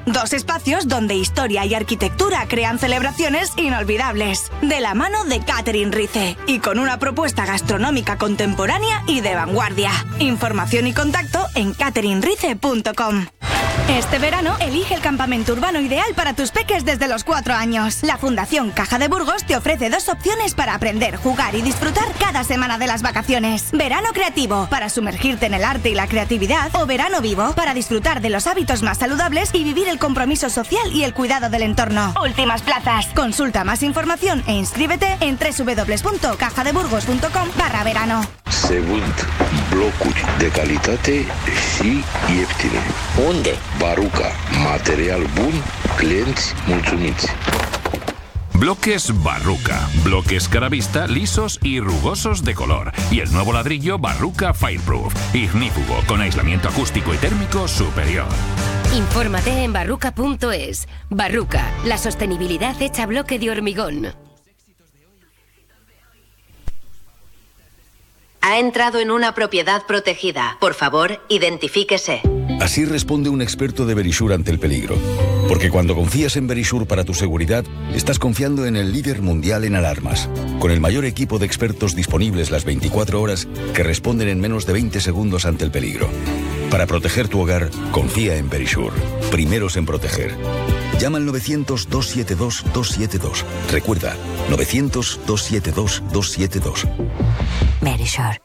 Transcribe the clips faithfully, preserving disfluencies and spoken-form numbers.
Dos espacios donde historia y arquitectura crean celebraciones inolvidables. De la mano de Catering Rice y con una propuesta gastronómica contemporánea y de vanguardia. Información y contacto en catering rice punto com. Este verano elige el campamento urbano ideal para tus peques desde los cuatro años. La Fundación Caja de Burgos te ofrece dos opciones para aprender, jugar y disfrutar cada semana de las vacaciones. Verano creativo, para sumergirte en el arte y la creatividad, o verano vivo, para disfrutar de los hábitos más saludables y vivir el compromiso social y el cuidado del entorno. Últimas plazas. Consulta más información e inscríbete en doble u doble u doble u punto caja de burgos punto com barra verano. Se vând blocuri de calitate și ieftine. Unde? Baruca, material bun, clienți mulțumiți. Bloques Barruca. Bloques Caravista lisos y rugosos de color. Y el nuevo ladrillo Barruca Fireproof. Ignífugo, con aislamiento acústico y térmico superior. Infórmate en barruca punto es. Barruca, la sostenibilidad hecha bloque de hormigón. Ha entrado en una propiedad protegida. Por favor, identifíquese. Así responde un experto de Verisure ante el peligro. Porque cuando confías en Verisure para tu seguridad, estás confiando en el líder mundial en alarmas. Con el mayor equipo de expertos disponibles las veinticuatro horas que responden en menos de veinte segundos ante el peligro. Para proteger tu hogar, confía en Verisure. Primeros en proteger. Llama al novecientos, dos siete dos, dos siete dos. Recuerda, novecientos, dos siete dos, dos siete dos. Verisure.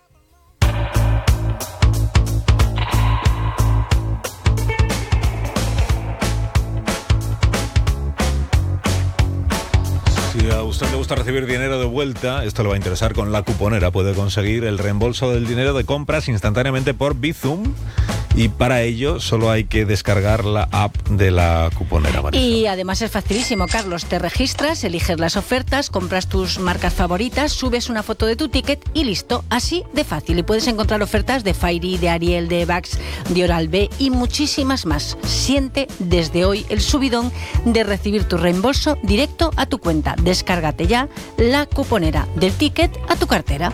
Si a usted le gusta recibir dinero de vuelta, esto le va a interesar con La Cuponera. Puede conseguir el reembolso del dinero de compras instantáneamente por Bizum. Y para ello solo hay que descargar la app de La Cuponera, Marisol. Y además es facilísimo, Carlos. Te registras, eliges las ofertas, compras tus marcas favoritas, subes una foto de tu ticket y listo. Así de fácil. Y puedes encontrar ofertas de Fairy, de Ariel, de Vax, de Oral-B y muchísimas más. Siente desde hoy el subidón de recibir tu reembolso directo a tu cuenta. Descárgate ya La Cuponera, del ticket a tu cartera.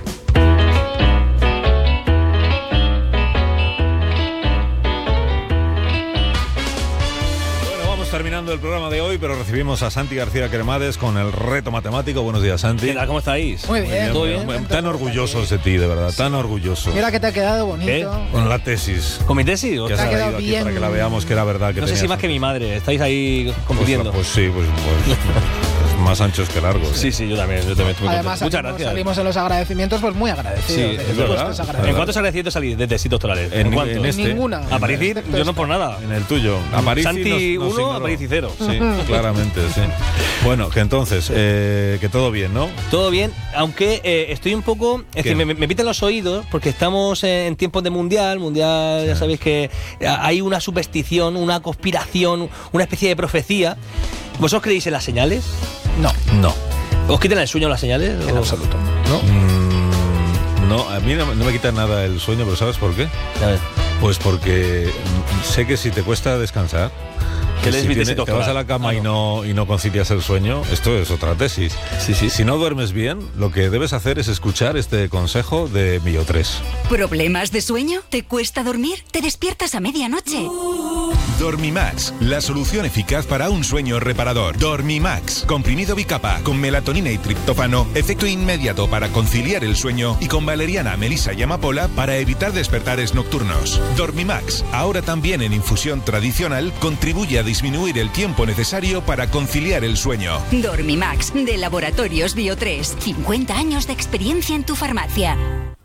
Terminando el programa de hoy, pero recibimos a Santi García Cremades con el reto matemático. Buenos días, Santi. ¿Qué tal? ¿Cómo estáis? Muy bien. Muy bien, muy bien. Tan orgullosos de ti, de verdad, tan orgullosos. Mira que te ha quedado bonito. ¿Qué? Con la tesis. ¿Con mi tesis? Que has te ha quedado traído aquí bien. para que la veamos que era verdad. Que no sé si más que mi madre. Estáis ahí compitiendo. Pues, pues sí, pues, pues más anchos que largos. Sí, ¿eh? sí, yo también. Yo también estoy muy Además, Muchas salimos, gracias. salimos en los agradecimientos pues muy agradecidos. Sí, de es que verdad. estés agradecido. ¿En cuántos agradecimientos salís de tesitos torales? En, ¿En cuántos? en este, Ninguna. A París, Excepto yo no esta. por nada. En el tuyo. A París Santi nos, nos uno, ignoró. a París y cero. Sí, claramente, sí. Bueno, que entonces, eh, que todo bien, ¿no? Todo bien, aunque eh, estoy un poco... Es decir, me, me piten los oídos porque estamos en tiempos de mundial. Mundial, sí. Ya sabéis que hay una superstición, una conspiración, una especie de profecía. ¿Vosotros creéis en las señales? No. No. ¿Os quitan el sueño las señales? En o? absoluto. ¿No? Mm, no, a mí no, no me quita nada el sueño, pero ¿sabes por qué? A ver. Pues porque sé que si te cuesta descansar, que lees si mi tiene, tesis te vas a doctoral. la cama Ah, y no y no concilias el sueño, esto es otra tesis. Sí, sí. Si no duermes bien, lo que debes hacer es escuchar este consejo de Mio tres. ¿Problemas de sueño? ¿Te cuesta dormir? ¿Te despiertas a medianoche? Dormimax, la solución eficaz para un sueño reparador. Dormimax, comprimido bicapa con melatonina y triptófano, efecto inmediato para conciliar el sueño y con valeriana, melisa y amapola para evitar despertares nocturnos. Dormimax, ahora también en infusión tradicional, contribuye a disminuir el tiempo necesario para conciliar el sueño. Dormimax, de Laboratorios Bio tres. cincuenta años de experiencia en tu farmacia.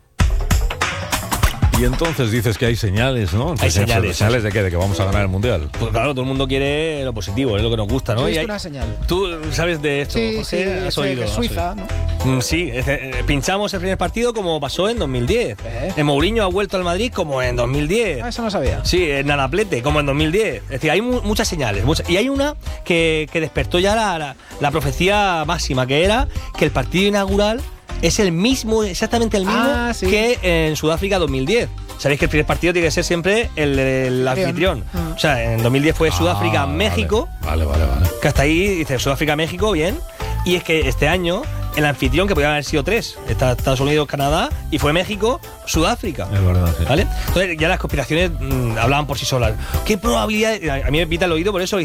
Y entonces dices que hay señales, ¿no? Hay señales. ¿Señales de qué? ¿De que vamos a ganar el Mundial? Pues claro, todo el mundo quiere lo positivo, es lo que nos gusta, ¿no? Yo he Y visto hay- una señal. ¿Tú sabes de esto? Sí, José? sí, ¿Has ese oído? que es ¿Has Suiza, oído? ¿no? Mm, Sí, es de- eh, pinchamos el primer partido como pasó en dos mil diez. ¿Eh? El Mourinho ha vuelto al Madrid como en dos mil diez. Ah, eso no sabía. Sí, el Nanaplete, como en dos mil diez. Es decir, hay mu- muchas señales. muchas- y hay una que, que despertó ya la, la, la profecía máxima, que era que el partido inaugural es el mismo, exactamente el mismo Ah, sí. que en Sudáfrica dos mil diez. Sabéis que el primer partido tiene que ser siempre el, el anfitrión. Ah. O sea, en dos mil diez fue Ah, Sudáfrica-México. Vale, vale, vale. vale. Que hasta ahí dice Sudáfrica-México, bien. Y es que este año el anfitrión, que podían haber sido tres, está Estados Unidos, Canadá, y fue México, Sudáfrica. Es verdad, sí. ¿Vale? Entonces ya las conspiraciones mmm, hablaban por sí solas. ¿Qué probabilidad? A mí me pita el oído por eso.